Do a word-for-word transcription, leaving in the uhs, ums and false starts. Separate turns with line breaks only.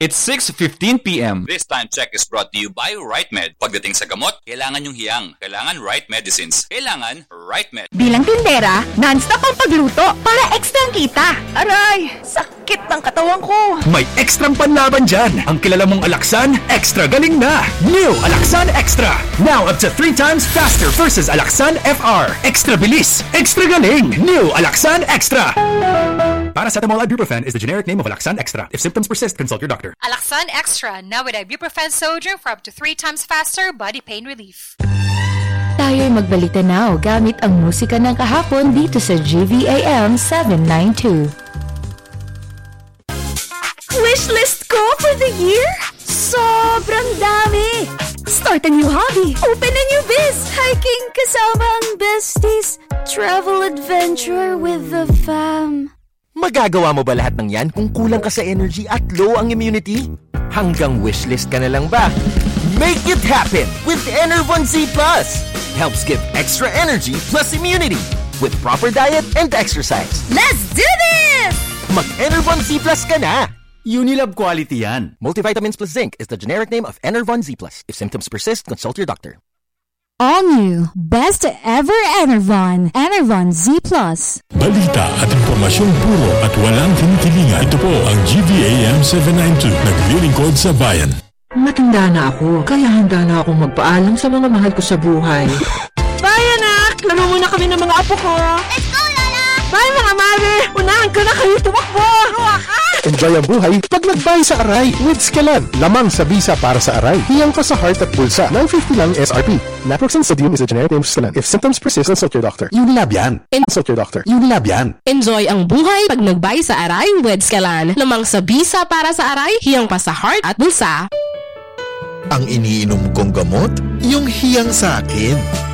It's six fifteen p.m.
This time check is brought to you by RightMed. Pagdating sa gamot, kailangan yung hiyang. Kailangan Right Medicines. Kailangan RightMed.
Bilang tindera, non-stop ang pagluto para extra kita. Aray, sakit ng katawan ko.
May ekstrang panlaban dyan. Ang kilala mong Alaxan, extra galing na. New Alaxan Extra. Now up to three times faster versus Alaxan F R. Extra bilis, extra galing. New Alaxan Extra. Paracetamol ibuprofen is the generic name of Alaxan Extra. If symptoms persist, consult your doctor.
Alaxan Extra, now with ibuprofen sodium for up to three times faster body pain relief.
Tayo'y magbalita now gamit ang musika ng kahapon dito sa G V A M seven ninety-two. Wishlist ko for the year? Sobrang dami! Start a new hobby, open a new biz, hiking kasama ang besties, travel adventure with the fam.
Magagawa mo ba lahat ng yan kung kulang ka sa energy at low ang immunity? Hanggang wishlist ka na lang ba? Make it happen with Enervon Z Plus! Helps give extra energy plus immunity with proper diet and exercise.
Let's do this!
Mag-Enervon Z Plus ka na!
Unilab quality yan.
Multivitamins plus zinc is the generic name of Enervon Z Plus. If symptoms persist, consult your doctor.
All new, best ever Enervon. Enervon Z Plus.
Balita at impormasyong puro at walang kinikilingan. Ito po ang G V A M seven ninety-two. Naglilingkod sa bayan.
Matanda na ako, kaya handa na akong magpaalam sa mga mahal ko sa buhay.
Bye, anak! Laro muna kami ng mga apo ko.
Let's go, Lola!
Bye, mga mami! Unahan ka na kayo tumakbo! Ruwa ka!
Enjoy ang buhay pag nag-buy sa Aray with Scalan. Lamang sa bisa para sa Aray. Hiyang pa sa heart at bulsa. nine fifty lang S R P. Naproxen sodium is a generic name of Scalan. If symptoms persist, consult your doctor.
Yung lab yan.
Consult your doctor.
Yung lab yan.
Enjoy ang buhay pag nag-buy sa Aray with Scalan. Lamang sa bisa para sa Aray, hiyang pa sa heart at bulsa.
Ang iniinom kong gamot, yung hiyang sa akin.